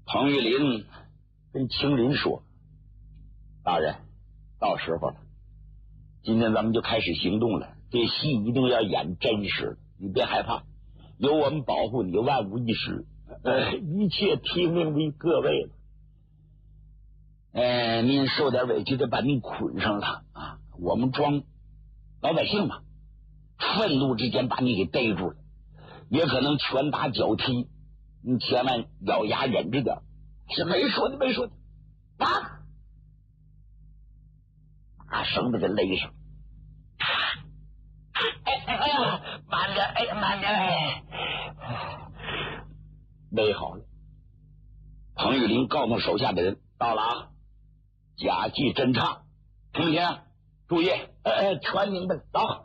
彭玉林跟青林说：“大人，到时候了，今天咱们就开始行动了。这戏一定要演真实，你别害怕，有我们保护你，万无一失。一切听命于各位了。您受点委屈，得把您捆上了啊！我们装老百姓嘛，愤怒之间把你给逮住了，也可能拳打脚踢，你千万咬牙忍着点。是没说的，没说的啊！啊，绳子给勒上。哎呀，慢点，哎呀，慢点，哎，勒好了。彭玉林告诉手下的人，到了啊，假戏真唱，听不听？注意，全明白了，走。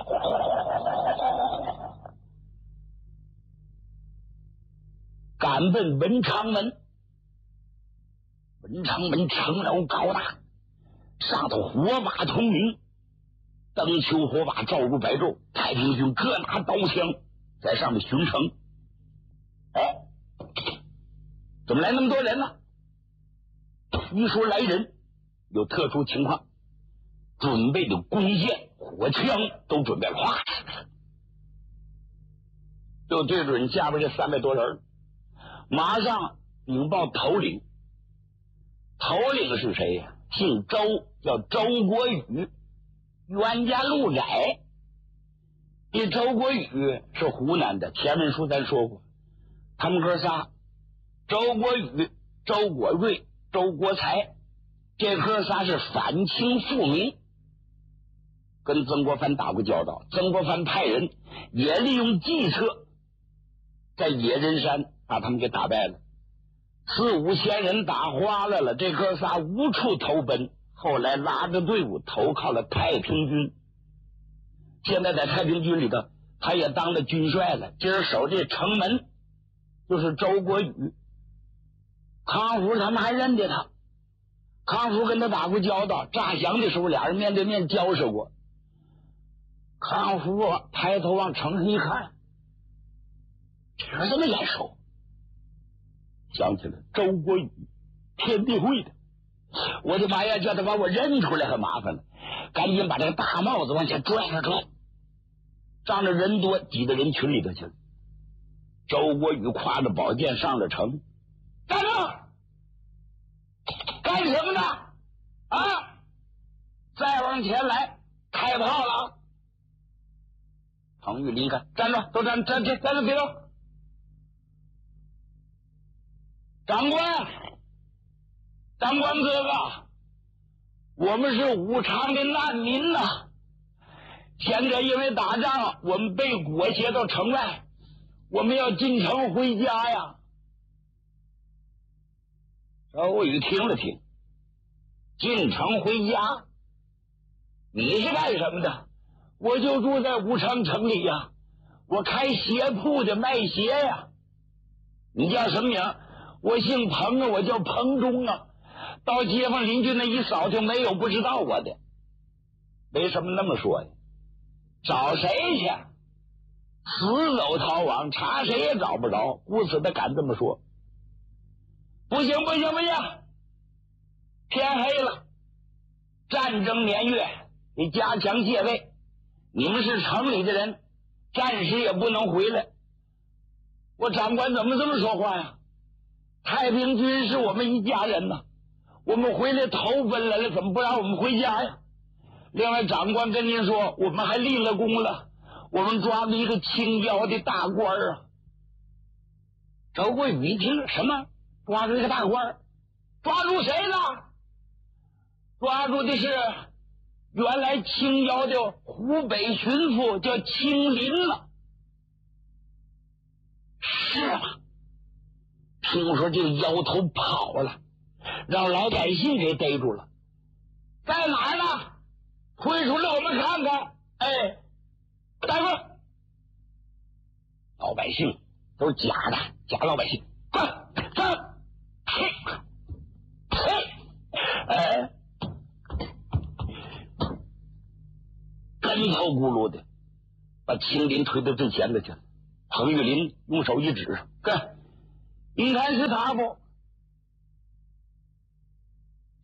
赶奔文昌门。文昌门城楼高大，上头火把通明，灯球火把照如白昼，太平军各拿刀枪在上面巡城。哎，怎么来那么多人呢？一说来人有特殊情况，准备的弓箭火枪都准备了，哗，就对准下边这300多人，马上禀报头领。头领是谁呀？姓周，叫周国宇，冤家路窄。这周国宇是湖南的，前文书咱说过，他们哥仨，周国宇、周国瑞、周国才，这哥仨是反清复明，跟曾国藩打过交道。曾国藩派人也利用计策，在野人山把他们给打败了。4、5千人打花了，这哥仨无处投奔，后来拉着队伍投靠了太平军。现在在太平军里头，他也当了军帅了。今儿守这城门就是周国宇。康福他们还认得他，康福跟他打过交道，诈降的时候俩人面对面交涉过。康福抬头往城上一看，这人这么眼熟，想起了周国宇，天地会的。我的妈呀，叫他把我认出来很麻烦了，赶紧把这个大帽子往前拽了拽，仗着人多挤到人群里头去了。周国宇挎着宝剑上了城。站住！干什么呢？啊！再往前来，开炮了！彭玉林看，站住，都站住，别动！长官哥哥，我们是武昌的难民呐，现在因为打仗，我们被裹挟到城外，我们要进城回家呀。周宇听了听，进城回家？你是干什么的？我就住在武昌城里呀，我开鞋铺的，卖鞋呀。你叫什么名？我姓彭啊，我叫彭忠啊。到街坊邻居那一扫听，没有不知道我的。为什么那么说呀？找谁去？死走逃亡，查谁也找不着，故此他敢这么说。不行，天黑了，战争年月，得加强戒备。你们是城里的人，暂时也不能回来。我长官怎么这么说话呀？太平军是我们一家人呐，我们回来投奔来了，怎么不让我们回家呀？另外，长官跟您说，我们还立了功了，我们抓了一个清剿的大官啊。周国宇一听，什么？抓住一个大官？抓住谁了？抓住的是原来清剿的湖北巡抚，叫青林了。是吗？听说这个妖头跑了，让老百姓给逮住了。在哪儿呢？推出来我们看看。哎，大哥，老百姓都是假的，假老百姓。快上！哎，跟头咕噜的把青林推到最前头去了。彭玉林用手一指，看，你看是他不？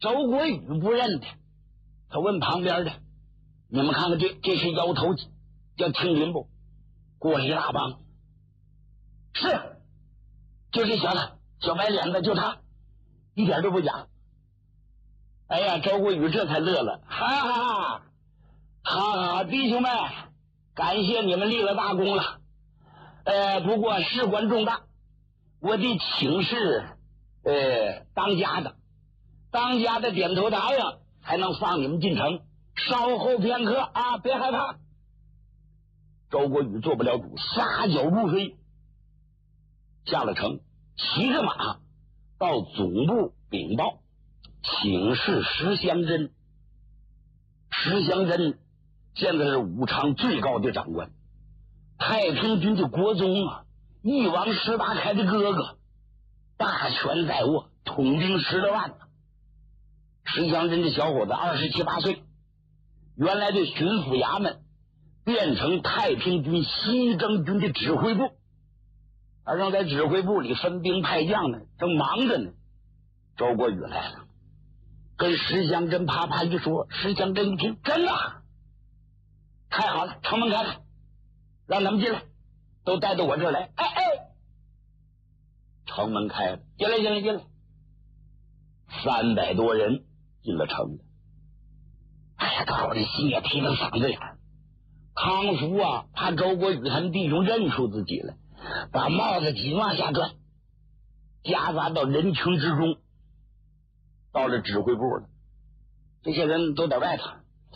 周国宇不认得，他问旁边的：“你们看看这是摇头叫听林不？过来一大帮。”是，就这小子，小白脸子，就他，一点都不假。哎呀，周国宇这才乐了，哈哈哈！弟兄们，感谢你们立了大功了。不过事关重大，我得请示当家的点头答应，才能放你们进城。稍后片刻啊，别害怕。周国宇做不了主，撒脚入飞，下了城，骑着马到总部禀报，请示石祥珍。石祥珍现在是武昌最高的长官，太平军的国宗啊，翼王石达开的哥哥，大权在握，统兵10多万呢。石祥珍这小伙子27、28岁，原来的巡抚衙门变成太平军西征军的指挥部，而正在指挥部里分兵派将呢，正忙着呢。周国宇来了，跟石祥珍啪啪一说，石祥珍一听，真的，太好了，城门开了，让他们进来，都带到我这儿来。城门开了，进来，300多人进了城。哎呀，搞得心也提到嗓子眼儿。康福啊，怕周国宇他们弟兄认出自己来，把帽子紧往下拽，夹杂到人群之中，到了指挥部了。这些人都在外头。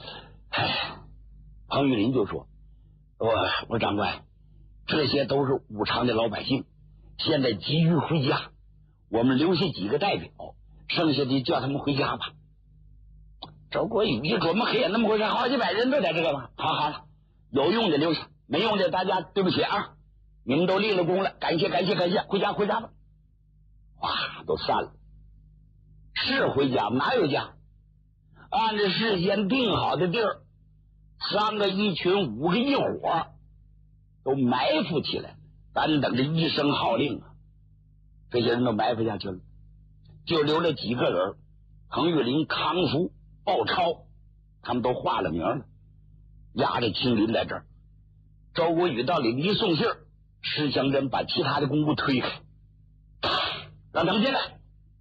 彭玉林就说：“我长官，这些都是武昌的老百姓，现在急于回家，我们留下几个代表，剩下的叫他们回家吧。”周国宇一琢磨，嘿，那么回事，好几百人都在这个吗？好了，有用的留下，没用的大家对不起啊，你们都立了功了，感谢，回家吧。哇，都散了。是回家，哪有家？按照事先定好的地儿，3个一群，5个一伙，都埋伏起来，单等着一声号令啊！这些人都埋伏下去了，就留了几个人，彭玉林、康福、鲍超，他们都化了名了，押着青林在这儿。周国宇到里面一送信儿，石祥珍把其他的公务推开，让他们进来。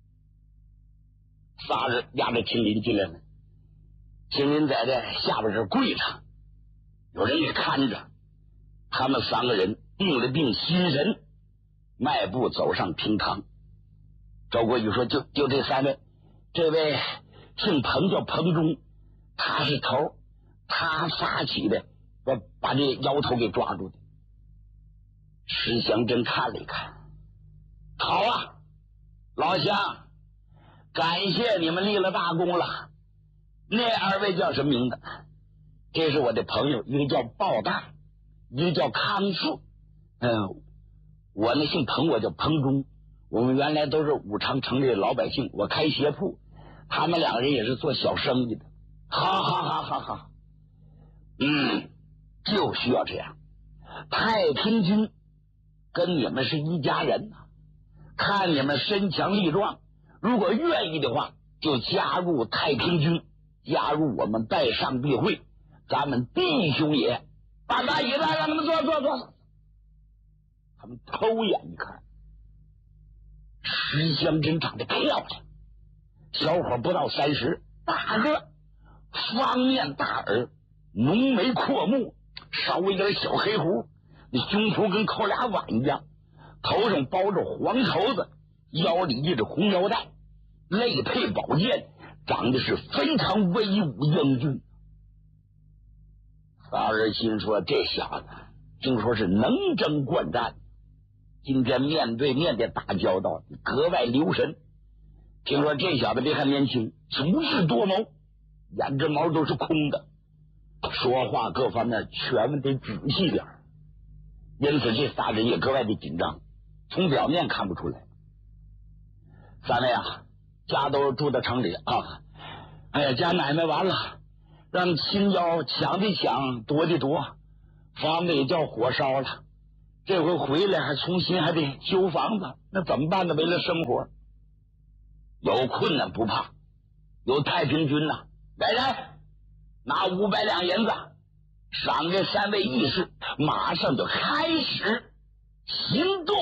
仨人押着青林进来了，青林在这下边这跪着，有人给看着。他们3个人定了定心神，迈步走上厅堂。周国宇说：“就这3位，这位姓彭，叫彭忠，他是头，他发起的，把这摇头给抓住的。”石祥珍看了一看，好啊，老乡，感谢你们立了大功了。那2位叫什么名字？这是我的朋友，一个叫鲍大，一个叫康富。我呢姓彭，我叫彭忠，我们原来都是武昌城里的老百姓，我开鞋铺，他们2个人也是做小生意的。好，就需要这样。太平军跟你们是一家人呐，看你们身强力壮，如果愿意的话，就加入太平军，加入我们拜上帝会，咱们弟兄也。把大椅子让他们坐。他们偷眼一看，石祥珍长得漂亮，小伙不到30，大个，方面大耳，浓眉阔目，稍微有点小黑胡，那胸脯跟扣俩碗一样，头上包着黄绸子，腰里系着红腰带，肋配宝剑，长得是非常威武英俊。仨人心说，这小子听说是能征惯战，今天面对面的打交道格外留神。听说这小子别看年轻，足智多谋，眼睫毛都是空的，说话各方面全问得仔细点，因此这仨人也格外的紧张，从表面看不出来。3位啊，家都住在城里啊，家买卖完了，让亲家抢的抢，夺的夺，房子也叫火烧了，这回回来还重新还得修房子，那怎么办呢？为了生活，有困难不怕， 有太平军呐，来人，拿500两银子赏给3位义士，马上就开始行动。